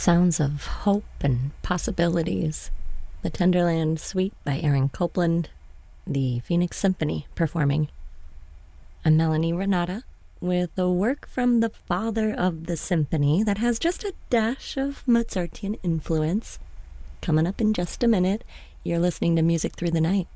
Sounds of hope and possibilities. The Tenderland Suite by Aaron Copland. The Phoenix Symphony performing. I'm Melanie Renata with a work from the father of the symphony that has just a dash of Mozartian influence. Coming up in just a minute, you're listening to Music Through the Night.